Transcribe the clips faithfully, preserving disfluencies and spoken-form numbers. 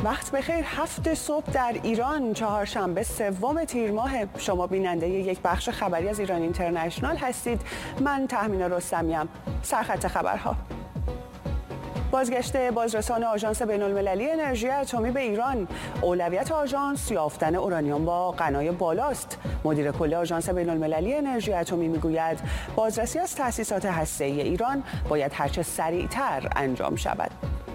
وقت بخیر. هفت صبح در ایران، چهارشنبه سوم تیر ماه. شما بیننده یک بخش خبری از ایران اینترنشنال هستید. من تهمینا رستمی‌ام. سرخط خبرها: بازگشت بازرسان آژانس بین‌المللی انرژی اتمی به ایران. اولویت آژانس یافتن اورانیوم با غنای بالاست. مدیر کل آژانس بین‌المللی انرژی اتمی میگوید بازرسی از تأسیسات هسته‌ای ایران باید هرچه سریعتر انجام شود.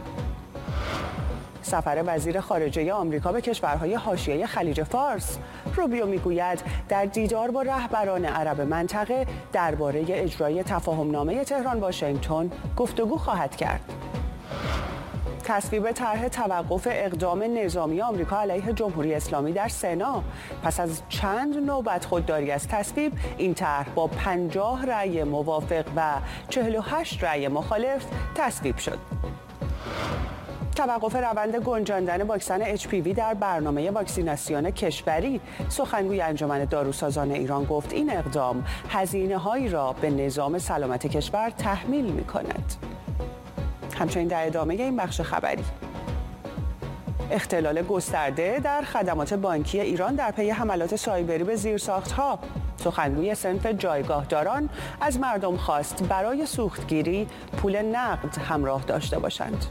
سفر وزیر خارجه آمریکا به کشورهای حاشیه خلیج فارس. روبیو میگوید در دیدار با رهبران عرب منطقه درباره اجرای تفاهمنامه تهران واشنگتن گفتگو خواهد کرد. تصویب طرح توقف اقدام نظامی آمریکا علیه جمهوری اسلامی در سنا. پس از چند نوبت خودداری از تصویب، این طرح با پنجاه رأی موافق و چهل و هشت رأی مخالف تصویب شد. توقف روند گنجاندن واکسن اچ پی وی در برنامه واکسیناسیون کشوری. سخنگوی انجمن داروسازان ایران گفت این اقدام هزینه‌هایی را به نظام سلامت کشور تحمیل می‌کند. همچنین در ادامه این بخش خبری: اختلال گسترده در خدمات بانکی ایران در پی حملات سایبری به زیرساخت‌ها. سخنگوی صنف جایگاهداران از مردم خواست برای سوختگیری پول نقد همراه داشته باشند.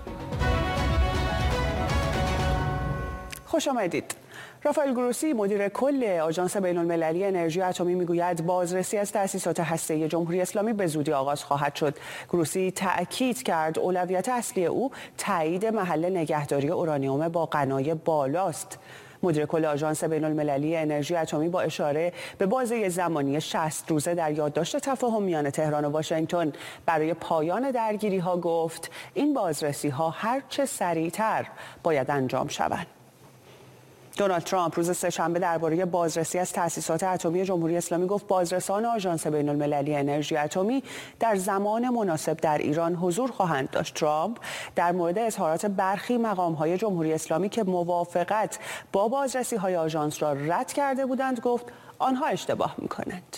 خوش آمدید. رافائل گروسی، مدیر کل آژانس بین‌المللی انرژی اتمی میگوید بازرسی از تأسیسات هسته‌ای جمهوری اسلامی به زودی آغاز خواهد شد. گروسی تأکید کرد اولویت اصلی او تایید محل نگهداری اورانیوم با غنای بالاست. مدیر کل آژانس بین‌المللی انرژی اتمی با اشاره به بازه زمانی شصت روزه در یادداشت تفاهم میان تهران و واشنگتن برای پایان درگیری‌ها گفت این بازرسی‌ها هر چه سریعتر باید انجام شوند. دونالد ترامپ روز سه‌شنبه درباره بازرسی از تأسیسات اتمی جمهوری اسلامی گفت بازرسان آژانس بین‌المللی انرژی اتمی در زمان مناسب در ایران حضور خواهند داشت. ترامپ در مورد اظهارات برخی مقام‌های جمهوری اسلامی که موافقت با بازرسی‌های آژانس را رد کرده بودند گفت آنها اشتباه می‌کنند.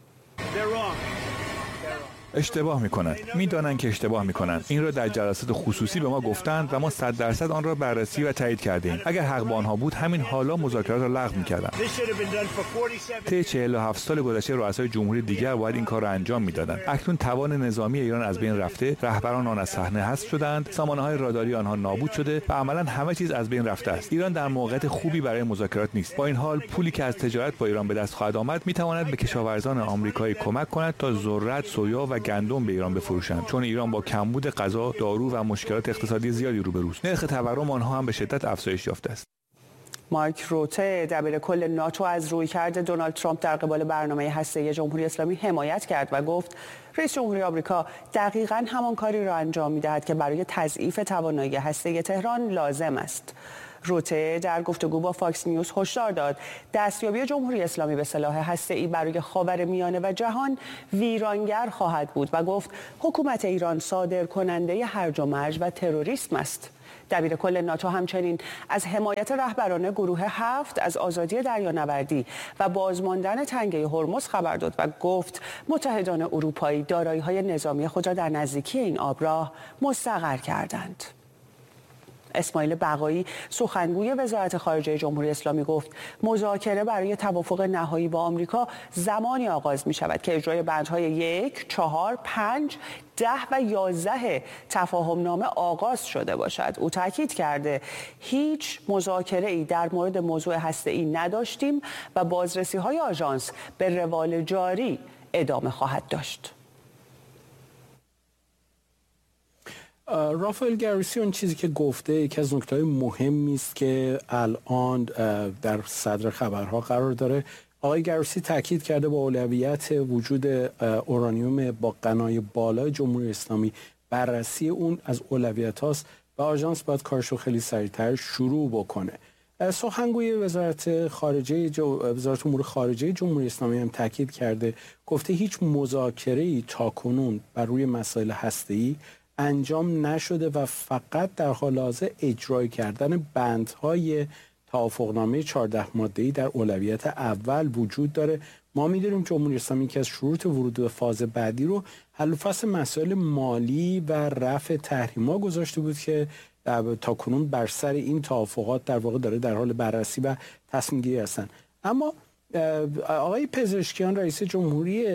اشتباه میکنند. میدانند که اشتباه میکنند. این را در جلسات خصوصی به ما گفتند و ما صد درصد آن را بررسی و تایید کردیم. اگر حق با آنها بود همین حالا مذاکرات را لغو میکردند. طی چهل و هفت سال گذشته رؤسای جمهوری دیگر باید این کار را انجام میدادند. اکنون توان نظامی ایران از بین رفته، رهبران آن از صحنه حذف شدند، سامانه‌های راداری آنها نابود شده و عملاً همه چیز از بین رفته است. ایران در موقعیت خوبی برای مذاکرات نیست. با این حال پولی که از تجارت با ایران به دست خواهد آمد میتواند به کشاورزان آمریکایی کمک کند تا ذرت، سویا و گندم به ایران بفروشند، چون ایران با کمبود غذا، دارو و مشکلات اقتصادی زیادی روبروست. نرخ تورم آنها هم به شدت افزایش یافته است. مارک روته، دبیر کل ناتو، از رویکرد دونالد ترامپ در قبال برنامه هسته‌ای جمهوری اسلامی حمایت کرد و گفت رئیس جمهوری آمریکا دقیقاً همان کاری را انجام می‌دهد که برای تضعیف توانایی هسته‌ای تهران لازم است. روته در گفتگو با فاکس نیوز هشدار داد دستیابی جمهوری اسلامی به سلاح هسته‌ای برای خاورمیانه و جهان ویرانگر خواهد بود و گفت حکومت ایران صادرکننده هرج و مرج و تروریسم است. دبیر کل ناتو همچنین از حمایت رهبران گروه هفت از آزادی دریانوردی و بازماندن تنگه هرمز خبر داد و گفت متحدان اروپایی دارایی‌های نظامی خود را در نزدیکی این آبراه مستقر کردند. اسماعیل بقایی، سخنگوی وزارت خارجه جمهوری اسلامی گفت مذاکره برای توافق نهایی با آمریکا زمانی آغاز می شود که اجرای بندهای یک، چهار، پنج، ده و یازده تفاهم نامه آغاز شده باشد. او تاکید کرده هیچ مذاکره ای در مورد موضوع هسته‌ای نداشتیم و بازرسی های آژانس به روال جاری ادامه خواهد داشت. رافائل گروسی اون چیزی که گفته یکی از نکته‌های مهمی است که الان در صدر خبرها قرار داره. آقای گروسی تاکید کرده با اولویت وجود اورانیوم با غنای بالا جمهوری اسلامی بررسی اون از اولویت هاست و آژانس باید کارشو خیلی سریعتر شروع بکنه. سخنگوی وزارت خارجه جو... وزارت امور خارجه جمهوری اسلامی هم تاکید کرده، گفته هیچ مذاکره‌ای تاکنون بر روی مسائل هسته‌ای انجام نشده و فقط در حال حاضر اجرای کردن بندهای توافقنامه چهارده ماده‌ای در اولویت اول وجود داره. ما می‌دونیم جمهوری اسلامی که از شروط ورود به فاز بعدی رو حل و فصل مسائل مالی و رفع تحریم‌ها گذاشته بود که تا کنون بر سر این توافقات در واقع داره در حال بررسی و تصمیم گیری هستن. اما آقای پزشکیان رئیس جمهوری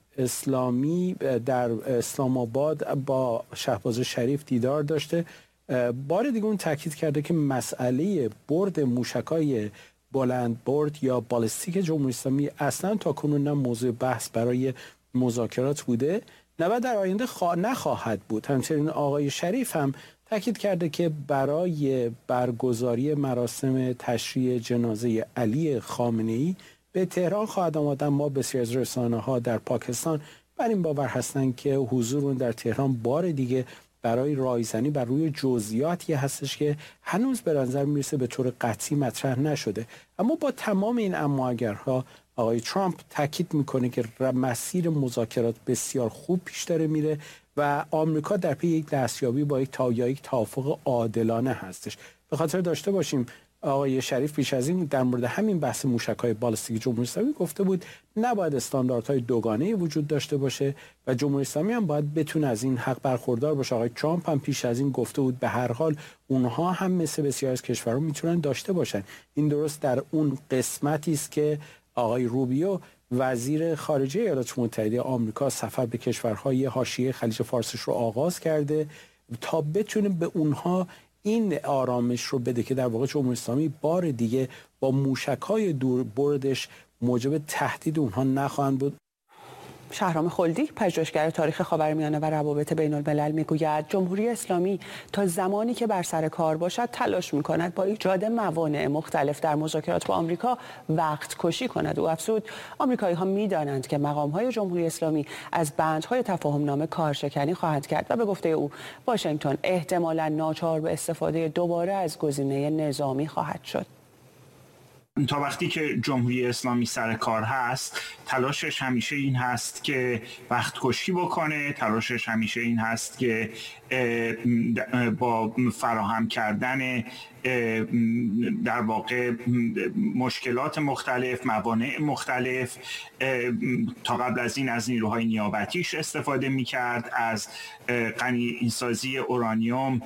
اسلامی در اسلام آباد با شهباز شریف دیدار داشته. بار دیگه اون تاکید کرده که مسئله برد موشکای بلند برد یا بالستیک جمهوری اسلامی اصلا تا کنون نه موضوع بحث برای مذاکرات بوده نه و در آینده خوا... نخواهد بود. همچنین آقای شریف هم تاکید کرده که برای برگزاری مراسم تشییع جنازه علی خامنه‌ای به تهران خواهد آمد. ما بسیار از رسانه‌ها در پاکستان بر این باور هستند که حضور اون در تهران بار دیگه برای رایزنی بر روی جزئیاتی هستش که هنوز به نظر میرسه به طور قطعی مطرح نشده. اما با تمام این اما اگرها آقای ترامپ تاکید میکنه که مسیر مذاکرات بسیار خوب پیش داره میره و آمریکا در پی یک دستیابی با یک تا یا یک توافق عادلانه هستش. به خاطر داشته باشیم آقای شریف پیش از این در مورد همین بحث موشک‌های بالستیک جمهوری اسلامی گفته بود نباید استانداردهای دوگانه‌ای وجود داشته باشه و جمهوری اسلامی هم باید بتونه از این حق برخوردار باشه. آقای ترامپ هم پیش از این گفته بود به هر حال اونها هم مثل بسیار از کشورها میتونن داشته باشن. این درست در اون قسمتی است که آقای روبیو وزیر خارجه ایالات متحده آمریکا سفر به کشورهای حاشیه خلیج فارسش رو آغاز کرده تا بتونه به اونها این آرامش رو بده که در واقع جمهوری اسلامی بار دیگه با موشک‌های دور بردش موجب تهدید اونها نخواهند بود. شهرام خلدی پژوهشگر تاریخ خاورمیانه و روابط بین الملل میگوید جمهوری اسلامی تا زمانی که بر سر کار باشد تلاش میکند با ایجاد موانع مختلف در مذاکرات با آمریکا وقت کشی کند. او افزود آمریکایی ها میدانند که مقام های جمهوری اسلامی از بندهای تفاهم نامه کارشکنی خواهد کرد و به گفته او واشنگتن احتمالاً ناچار به استفاده دوباره از گزینه نظامی خواهد شد. تا وقتی که جمهوری اسلامی سر کار هست تلاشش همیشه این هست که وقت کشی بکنه، تلاشش همیشه این هست که با فراهم کردن در واقع مشکلات مختلف، موانع مختلف، تا قبل از این از نیروهای نیابتیش استفاده می‌کرد، از غنی‌سازی اورانیوم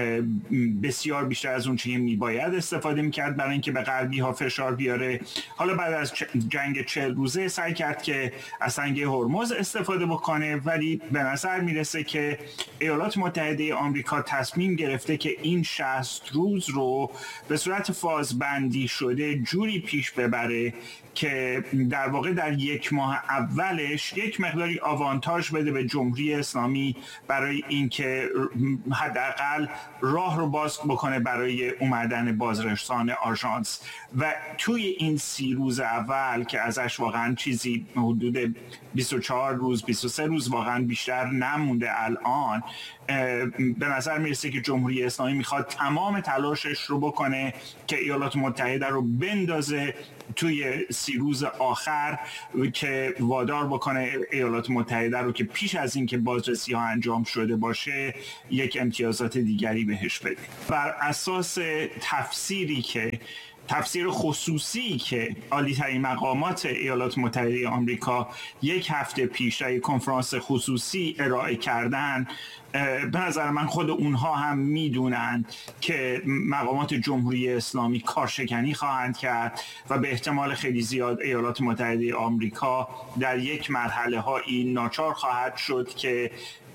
بسیار بیشتر از اون چیزی میباید استفاده می‌کرد برای اینکه به غربی‌ها فشار بیاره. حالا بعد از جنگ چهل روزه سعی کرد که از سنگ هرمز استفاده بکنه، ولی به نظر میرسه که ایالات متحده آمریکا تصمیم گرفته که این شصت روز رو به صورت فازبندی شده جوری پیش ببره که در واقع در یک ماه اولش یک مقداری آوانتاژ بده به جمهوری اسلامی برای اینکه حداقل راه رو باز بکنه برای اومدن بازرسان آژانس. و توی این سی روز اول که ازش واقعا چیزی حدود بیست و چهار روز بیست و سه روز واقعا بیشتر نمونده الان، به نظر میرسه که جمهوری اسلامی میخواد تمام تلاشش رو بکنه که ایالات متحده رو بندازه توی سی روز آخر که وادار بکنه ایالات متحده رو که پیش از این که بازرسی ها انجام شده باشه یک امتیازات دیگری بهش بده. بر اساس تفسیری که تفسیر خصوصی که عالی‌ترین مقامات ایالات متحده آمریکا یک هفته پیش در یک کنفرانس خصوصی ارائه کردن، به نظر من خود اونها هم میدونن که مقامات جمهوری اسلامی کارشکنی خواهند کرد و به احتمال خیلی زیاد ایالات متحده آمریکا در یک مرحله هایی ناچار خواهد شد که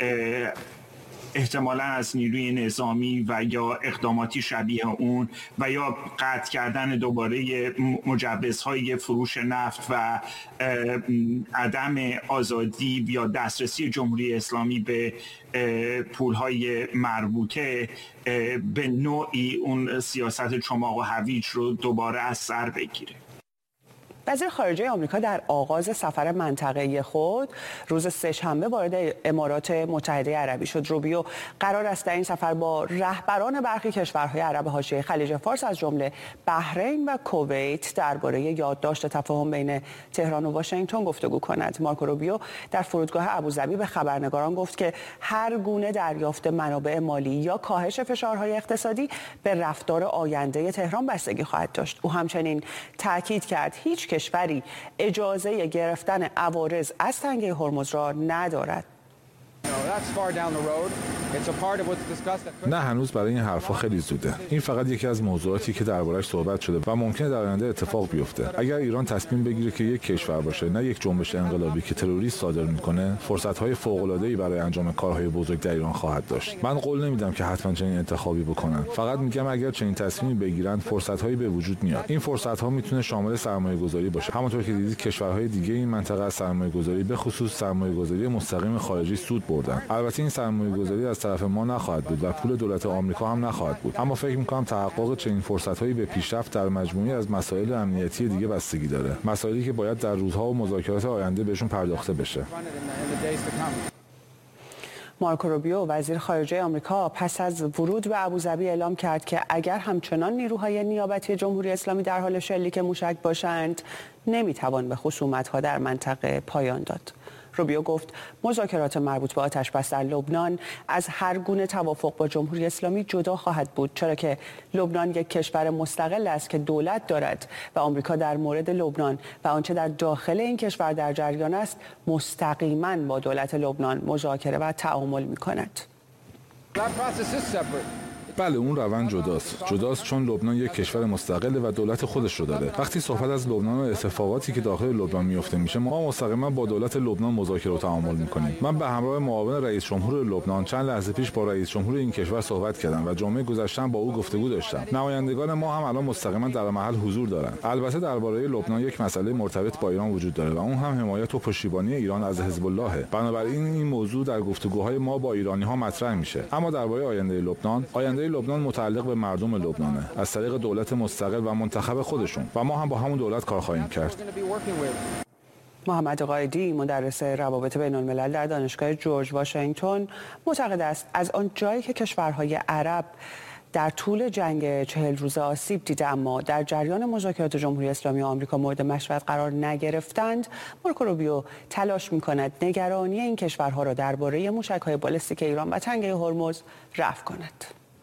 احتمالاً از نیروی نظامی و یا اقداماتی شبیه اون و یا قطع کردن دوباره مجوزهای فروش نفت و عدم آزادی یا دسترسی جمهوری اسلامی به پولهای مربوطه به نوعی اون سیاست چماق و هویج رو دوباره از سر بگیره. وزیر خارجه آمریکا در آغاز سفر منطقه‌ای خود روز سه‌شنبه وارد امارات متحده عربی شد. روبیو قرار است در این سفر با رهبران برخی کشورهای عرب حاشیه خلیج فارس از جمله بحرین و کویت درباره یادداشت تفاهم بین تهران و واشنگتن گفتگو کند. مارکو روبیو در فرودگاه ابوظبی به خبرنگاران گفت که هر گونه دریافت منابع مالی یا کاهش فشارهای اقتصادی به رفتار آینده تهران بستگی خواهد داشت. او همچنین تاکید کرد هیچ کشوری اجازه گرفتن عوارض از تنگه هرمز را ندارد. نه هنوز برای این حرفا خیلی زوده. این فقط یکی از موضوعاتی که درباره‌اش صحبت شده و ممکنه در آینده اتفاق بیفته. اگر ایران تصمیم بگیره که یک کشور باشه نه یک جنبش انقلابی که تروریست صادر میکنه، فرصت‌های فوق‌العاده‌ای برای انجام کارهای بزرگ در ایران خواهد داشت. من قول نمیدم که حتما چنین انتخابی بکنن. فقط میگم اگر چنین تصمیمی بگیرن، فرصت‌هایی به وجود میاد. این فرصت‌ها میتونه شامل سرمایه‌گذاری باشه. همونطور که دیدید کشورهای دیگه این منطقه از سرمایه‌گذاری به خصوص سرمایه‌گذاری مستقیم خارجی سود بردن. البته این سرمایه‌گذاری از طرف ما نخواهد بود و پول دولت آمریکا هم نخواهد بود. اما فکر می‌کنم تحقق چنین فرصت‌هایی به پیشرفت در مجموعه‌ای از مسائل امنیتی دیگه بستگی داره. مسائلی که باید در روزها و مذاکرات آینده بهشون پرداخته بشه. مارکو روبیو وزیر خارجه آمریکا پس از ورود به ابوظبی اعلام کرد که اگر همچنان نیروهای نیابتی جمهوری اسلامی در حال شلیک موشک باشند نمیتوان به خصومت‌ها در منطقه پایان داد. روبیو گفت مذاکرات مربوط به آتش‌بس در لبنان از هر گونه توافق با جمهوری اسلامی جدا خواهد بود، چرا که لبنان یک کشور مستقل است که دولت دارد و آمریکا در مورد لبنان و آنچه در داخل این کشور در جریان است مستقیما با دولت لبنان مذاکره و تعامل می‌کند. بله اون روند جداست. جداست چون لبنان یک کشور مستقله و دولت خودش رو داره. وقتی صحبت از لبنان و اتفاقاتی که داخل لبنان میفته میشه، ما مستقیما با دولت لبنان مذاکره و تعامل میکنیم. من به همراه معاون رئیس جمهور لبنان چند لحظه پیش با رئیس جمهور این کشور صحبت کردم و جمعه گذشته با او گفتگو داشتم. نمایندگان ما هم الان مستقیما در محل حضور دارن. البته درباره لبنان یک مسئله مرتبط با ایران وجود داره و اون هم حمایت و پشتیبانی ایران از حزب الله. بنابراین این موضوع در گفتگوهای ما با ایرانی‌ها مطرح میشه. اما درباره آینده لبنان، آینده لبنان متعلق به مردم لبنانه از طریق دولت مستقل و منتخب خودشون و ما هم با همون دولت کار خواهیم کرد. محمد قائدی مدرس روابط بین الملل در دانشگاه جورج واشنگتن معتقد است از آن جایی که کشورهای عرب در طول جنگ چهل روزه آسیب دیده اما در جریان مذاکرات جمهوری اسلامی و آمریکا مورد مشورت قرار نگرفتند، مارکو روبیو تلاش می‌کند نگرانی این کشورها را درباره موشک‌های بالستیک ایران و تنگه هرمز رفع کند.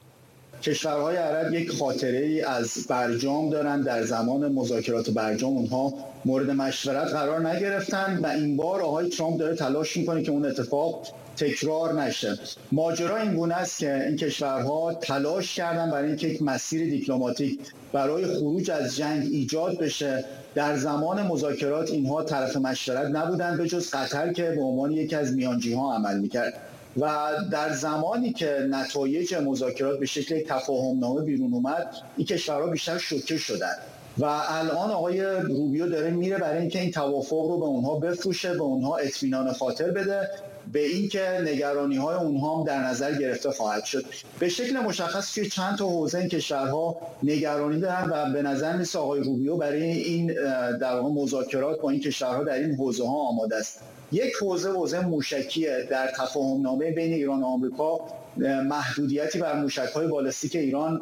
کشورهای عرب یک خاطره ای از برجام دارند. در زمان مذاکرات برجام اونها مورد مشورت قرار نگرفتند و این بار آقای ترامپ داره تلاش میکنه که اون اتفاق تکرار نشه. ماجرا این گونه است که این کشورها تلاش کردن برای اینکه یک مسیر دیپلماتیک برای خروج از جنگ ایجاد بشه. در زمان مذاکرات اینها طرف مشورت نبودند به جز قطر که به عنوان یکی از میانجی‌ها عمل میکرد و در زمانی که نتایج مذاکرات به شکل تفاهمنامه بیرون اومد این کشورها بیشتر شوکه شدند و الان آقای روبیو داره میره برای اینکه این توافق رو به اونها بفروشه، به اونها اطمینان خاطر بده به اینکه نگرانی‌های اونها هم در نظر گرفته خواهد شد. به شکل مشخص توی چند تا حوزه این کشورها نگرانی دارن و به نظر میاد آقای روبیو برای این در واقع مذاکرات با این کشورها در این حوزه‌ها آماده است. یک حوزه حوزه موشکیه. در تفاهمنامه بین ایران و آمریکا محدودیتی بر موشک‌های بالستیک ایران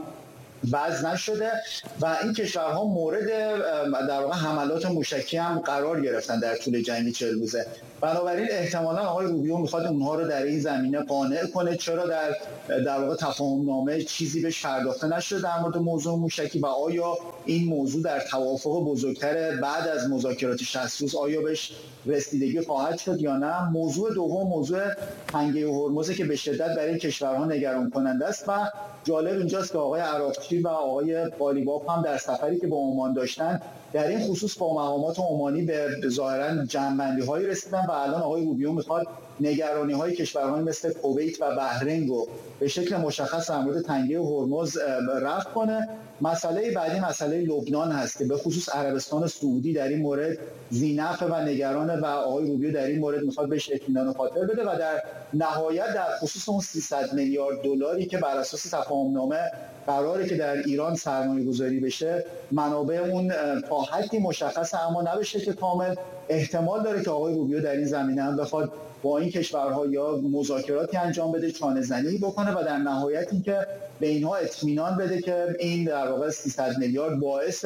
وضع نشده و این کشورها مورد در واقع حملات موشکی هم قرار گرفتن در طول جنگ چهل روزه. بنابراین احتمالاً آقای روبیو میخواد اونها رو در این زمینه قانع کنه. چرا در در واقع تفاهمنامه چیزی بهش پرداخته نشده در مورد موضوع موشکی و آیا این موضوع در توافق بزرگتر بعد از مذاکرات شصت روز آیا بهش رسیدگی خواهد شد یا نه؟ موضوع دوم موضوع تنگه هرمز که به شدت برای کشورها نگران کننده است و جالب اینجاست که آقای عراقچی و آقای قالیباف هم در سفری که با عمان داشتن در این خصوص با مقامات عمانی به ظاهرا جمع‌بندی‌هایی رسیدن و الان آقای روبیو میخواد نگرانی‌های کشورهایی مثل کویت و بحرین رو به شکل مشخص در مورد تنگه هرمز رفع کنه. مسئله بعدی مسئله لبنان هست که به خصوص عربستان سعودی در این مورد ذی‌نفع و نگرانه و آقای روبیو در این مورد میخواد بهش اطمینان خاطر بده و در نهایت در خصوص اون سیصد میلیارد دلاری که بر اساس تفاهمنامه قراره که در ایران سرمایه گذاری بشه منابع اون تا حدی مشخص اما نبشه که کامل احتمال داره که آقای روبیو در این زمینه هم بخواد با این کشورها یا مذاکراتی انجام بده، چانه زنی بکنه و در نهایت اینکه به اینها اطمینان بده که این در واقع سیصد میلیارد باعث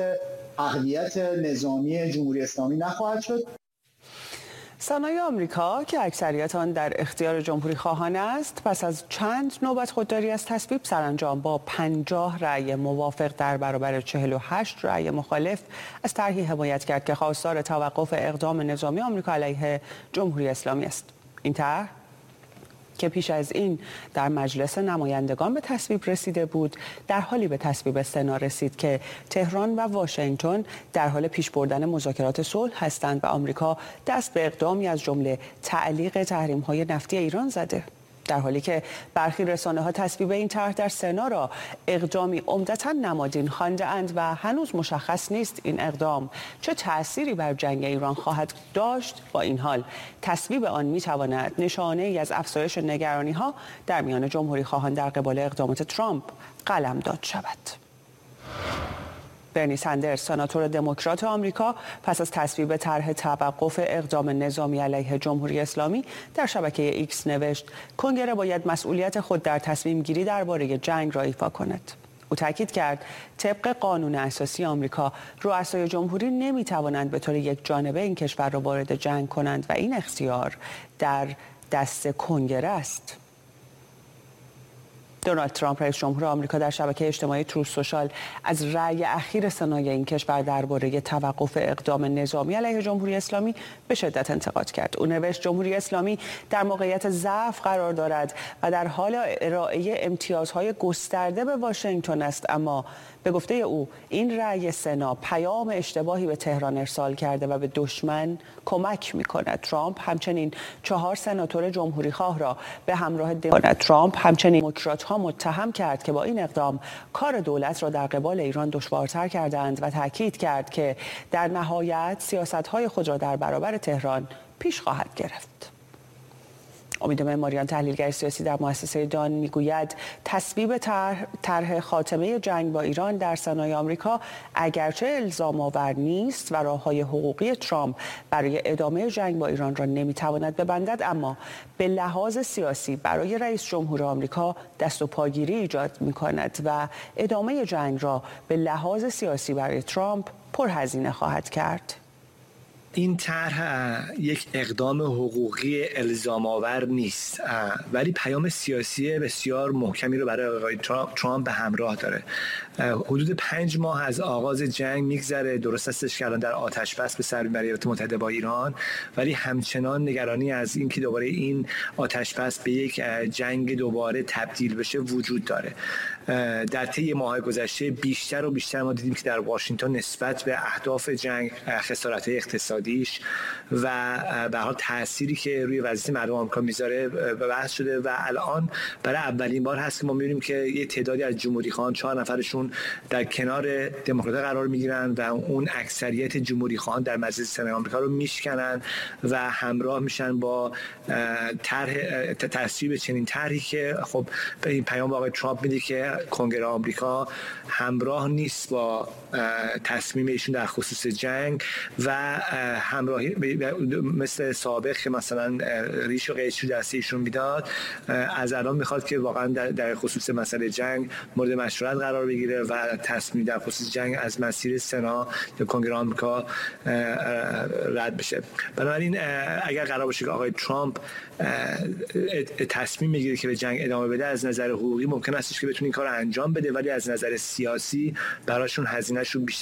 تقویت نظامی جمهوری اسلامی نخواهد شد. صنایع آمریکا که اکثریت آن در اختیار جمهوری خواهان است پس از چند نوبت خودداری از تصویب سرانجام با پنجاه رأی موافق در برابر چهل و هشت رأی مخالف از طرحی حمایت کرد که خواستار توقف اقدام نظامی آمریکا علیه جمهوری اسلامی است. این طرح که پیش از این در مجلس نمایندگان به تصویب رسیده بود، در حالی به تصویب سنا رسید که تهران و واشنگتن در حال پیش بردن مذاکرات صلح هستند و آمریکا دست به اقدامی از جمله تعلیق تحریم‌های نفتی ایران زده. در حالی که برخی رسانه‌ها تصویب این طرح در سنا را اقدامی عمدتاً نمادین خوانده‌اند و هنوز مشخص نیست این اقدام چه تأثیری بر جنگ ایران خواهد داشت. با این حال تصویب آن می‌تواند نشانه‌ای از افزایش نگرانی‌ها در میان جمهوری‌خواهان در قبال اقدامات ترامپ قلمداد شود. برنی سندرز، سناتور دموکرات آمریکا، پس از تصویب طرح توقف اقدام نظامی علیه جمهوری اسلامی در شبکه ایکس نوشت کنگره باید مسئولیت خود در تصمیم گیری درباره جنگ را ایفا کند. او تاکید کرد طبق قانون اساسی آمریکا رؤسای جمهوری نمی توانند به طور یک جانبه این کشور را وارد جنگ کنند و این اختیار در دست کنگره است. دونالد ترامپ رئیس جمهور آمریکا در شبکه اجتماعی تروث سوشال از رأی اخیر سنای این کشور درباره توقف اقدام نظامی علیه جمهوری اسلامی به شدت انتقاد کرد. او نوشت جمهوری اسلامی در موقعیت ضعف قرار دارد و در حال ارائه امتیازهای گسترده به واشنگتن است، اما به گفته او این رأی سنا پیام اشتباهی به تهران ارسال کرده و به دشمن کمک می‌کند. ترامپ همچنین چهار سناتور جمهوری‌خواه را به همراه دموکرات ترامپ همچنین دموکرات‌ها متهم کرد که با این اقدام کار دولت را در قبال ایران دشوارتر کردند و تاکید کرد که در نهایت سیاست‌های خود را در برابر تهران پیش خواهد گرفت. امید معماریان، تحلیلگر سیاسی در مؤسسه دان، میگوید تصویب طرح خاتمه جنگ با ایران در سنای آمریکا اگرچه الزام آور نیست و راه‌های حقوقی ترامپ برای ادامه جنگ با ایران را نمیتواند ببندد، اما به لحاظ سیاسی برای رئیس جمهور آمریکا دست و پاگیری ایجاد می‌کند و ادامه جنگ را به لحاظ سیاسی برای ترامپ پرهزینه خواهد کرد. این طرح یک اقدام حقوقی الزام آور نیست، ولی پیام سیاسی بسیار محکمی رو برای آقای ترامپ به همراه داره. حدود پنج ماه از آغاز جنگ میگذره، درست استش کردن در آتش بس به سر میبره ایالات متحده با ایران، ولی همچنان نگرانی از این که دوباره این آتش بس به یک جنگ دوباره تبدیل بشه وجود داره. در طی ماه گذشته بیشتر و بیشتر ما دیدیم که در واشنگتن نسبت به اهداف جنگ، خسارت‌های اقتصادیش و به هر حال تأثیری که روی وضعیت مردم آمریکا میذاره بحث شده و الان برای اولین بار هست که ما می‌بینیم که یه تعدادی از جمهوری‌خواهان، چهار نفرشون در کنار دموکرات‌ها قرار می‌گیرن و اون اکثریت جمهوری‌خواهان در مجلس سنای آمریکا رو میشکنن و همراه میشن با طرح تصویب چنین طرحی که خب به این پیام آقای ترامپ میده که کنگره آمریکا همراه نیست با تصمیم ایشون در خصوص جنگ و همراهی مثل سابق که مثلا ریش و قیچی دست ایشون میداد، از الان میخواد که واقعا در, در خصوص مسئله جنگ مورد مشورت قرار بگیره و تصمیم در خصوص جنگ از مسیر سنا یا کنگره آمریکا رد بشه. بنابراین اگر قرار باشه که آقای ترامپ تصمیم بگیره که به جنگ ادامه بده، از نظر حقوقی ممکن است که بتونه این کار انجام بده، ولی از نظر سیاسی براشون هزینه‌شون بیشتر